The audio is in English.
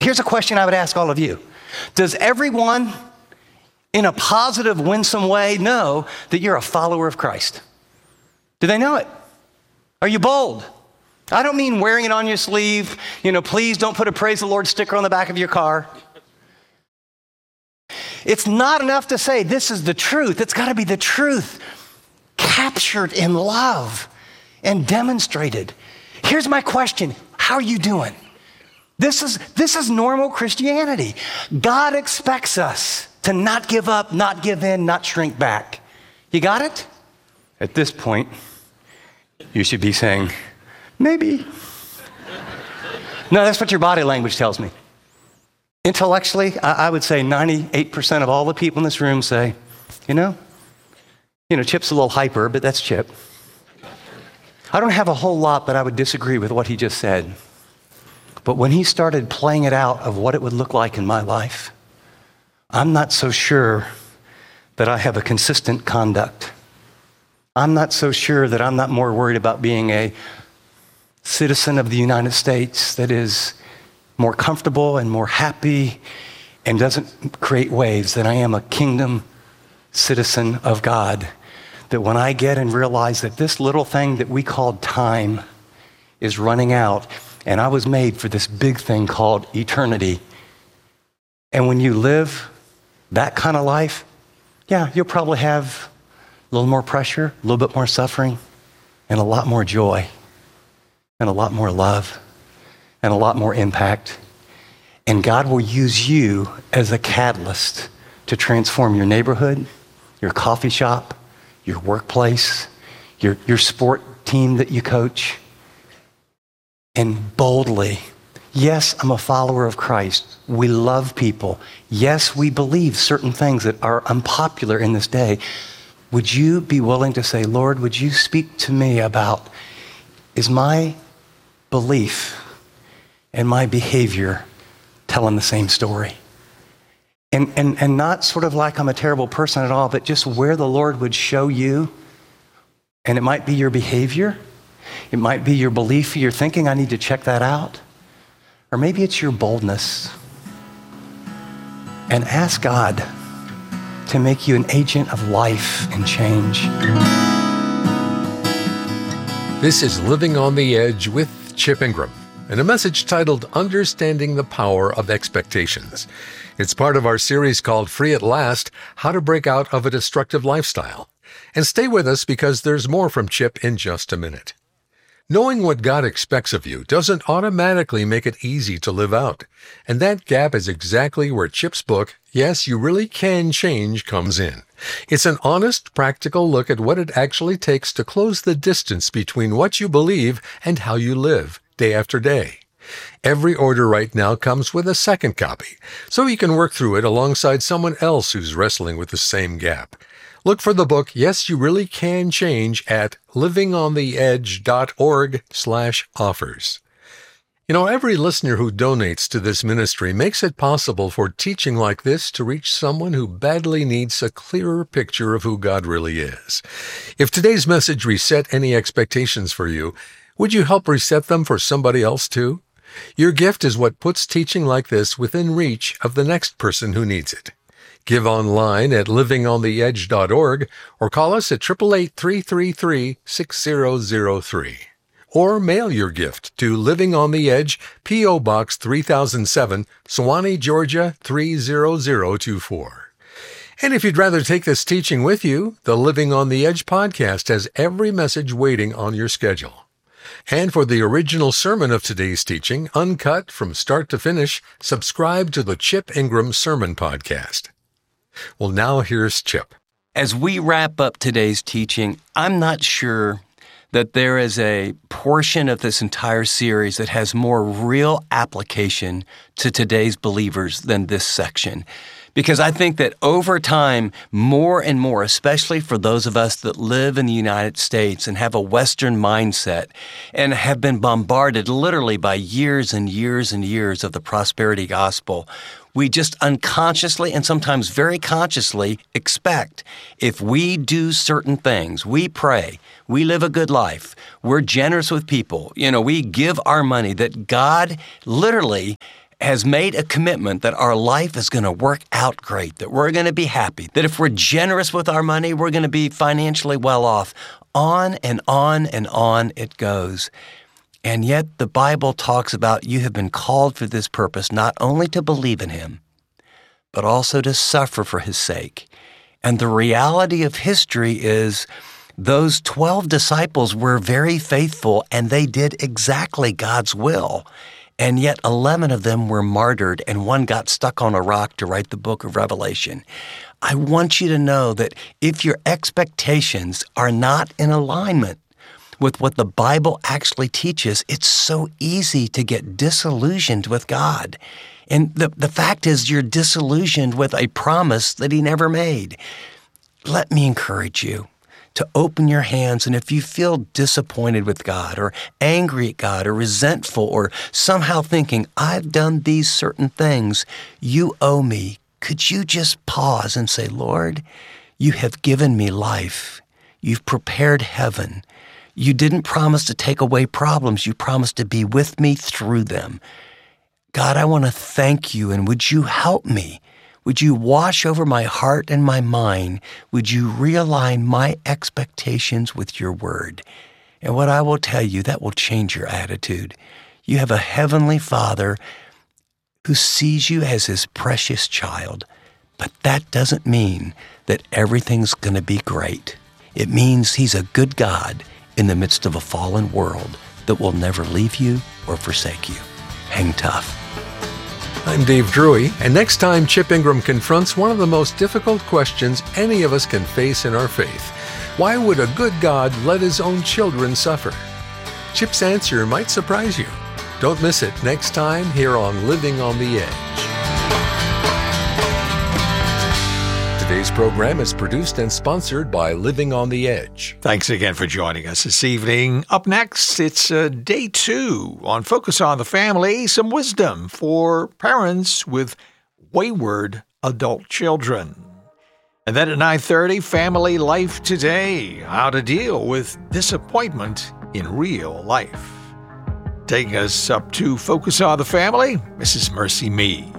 Here's a question I would ask all of you. Does everyone in a positive, winsome way know that you're a follower of Christ? Do they know it? Are you bold? I don't mean wearing it on your sleeve. Please don't put a Praise the Lord sticker on the back of your car. It's not enough to say this is the truth. It's got to be the truth captured in love and demonstrated. Here's my question. How are you doing? This is normal Christianity. God expects us to not give up, not give in, not shrink back. You got it? At this point, you should be saying, maybe. No, that's what your body language tells me. Intellectually, I would say 98% of all the people in this room say, Chip's a little hyper, but that's Chip. I don't have a whole lot that I would disagree with what he just said. But when he started playing it out of what it would look like in my life, I'm not so sure that I have a consistent conduct. I'm not so sure that I'm not more worried about being a citizen of the United States that is more comfortable and more happy and doesn't create waves than I am a kingdom citizen of God. That when I get and realize that this little thing that we called time is running out, and I was made for this big thing called eternity. And when you live that kind of life, yeah, you'll probably have a little more pressure, a little bit more suffering, and a lot more joy, and a lot more love, and a lot more impact. And God will use you as a catalyst to transform your neighborhood, your coffee shop, your workplace, your sport team that you coach. And boldly, yes, I'm a follower of Christ. We love people. Yes, we believe certain things that are unpopular in this day. Would you be willing to say, Lord, would you speak to me about, is my belief and my behavior telling the same story? And not sort of like I'm a terrible person at all, but just where the Lord would show you, and it might be your behavior, it might be your belief, your thinking, I need to check that out. Or maybe it's your boldness. And ask God to make you an agent of life and change. This is Living on the Edge with Chip Ingram, and a message titled Understanding the Power of Expectations. It's part of our series called Free at Last, How to Break Out of a Destructive Lifestyle. And stay with us because there's more from Chip in just a minute. Knowing what God expects of you doesn't automatically make it easy to live out. And that gap is exactly where Chip's book, Yes, You Really Can Change, comes in. It's an honest, practical look at what it actually takes to close the distance between what you believe and how you live, day after day. Every order right now comes with a second copy, so you can work through it alongside someone else who's wrestling with the same gap. Look for the book, Yes, You Really Can Change, at livingontheedge.org/offers. Every listener who donates to this ministry makes it possible for teaching like this to reach someone who badly needs a clearer picture of who God really is. If today's message reset any expectations for you, would you help reset them for somebody else too? Your gift is what puts teaching like this within reach of the next person who needs it. Give online at livingontheedge.org or call us at 888-333-6003. Or mail your gift to Living on the Edge, P.O. Box 3007, Suwanee, Georgia 30024. And if you'd rather take this teaching with you, the Living on the Edge podcast has every message waiting on your schedule. And for the original sermon of today's teaching, uncut from start to finish, subscribe to the Chip Ingram Sermon Podcast. Well, now here's Chip. As we wrap up today's teaching, I'm not sure that there is a portion of this entire series that has more real application to today's believers than this section. Because I think that over time, more and more, especially for those of us that live in the United States and have a Western mindset and have been bombarded literally by years and years and years of the prosperity gospel, we just unconsciously and sometimes very consciously expect if we do certain things, we pray, we live a good life, we're generous with people, we give our money, that God literally has made a commitment that our life is going to work out great, that we're going to be happy, that if we're generous with our money, we're going to be financially well off. On and on and on it goes. And yet the Bible talks about you have been called for this purpose, not only to believe in him, but also to suffer for his sake. And the reality of history is those 12 disciples were very faithful and they did exactly God's will. And yet 11 of them were martyred and one got stuck on a rock to write the book of Revelation. I want you to know that if your expectations are not in alignment with what the Bible actually teaches, it's so easy to get disillusioned with God. And the fact is you're disillusioned with a promise that he never made. Let me encourage you to open your hands, and if you feel disappointed with God or angry at God or resentful or somehow thinking, I've done these certain things, you owe me, could you just pause and say, Lord, you have given me life. You've prepared heaven. You didn't promise to take away problems. You promised to be with me through them. God, I want to thank you, and would you help me? Would you wash over my heart and my mind? Would you realign my expectations with your word? And what I will tell you, that will change your attitude. You have a heavenly Father who sees you as his precious child. But that doesn't mean that everything's going to be great. It means he's a good God in the midst of a fallen world that will never leave you or forsake you. Hang tough. I'm Dave Drury, and next time Chip Ingram confronts one of the most difficult questions any of us can face in our faith, why would a good God let his own children suffer? Chip's answer might surprise you. Don't miss it next time here on Living on the Edge. Today's program is produced and sponsored by Living on the Edge. Thanks again for joining us this evening. Up next, it's day 2 on Focus on the Family, some wisdom for parents with wayward adult children. And then at 9:30, Family Life Today, how to deal with disappointment in real life. Taking us up to Focus on the Family, Mrs. Mercy Mee.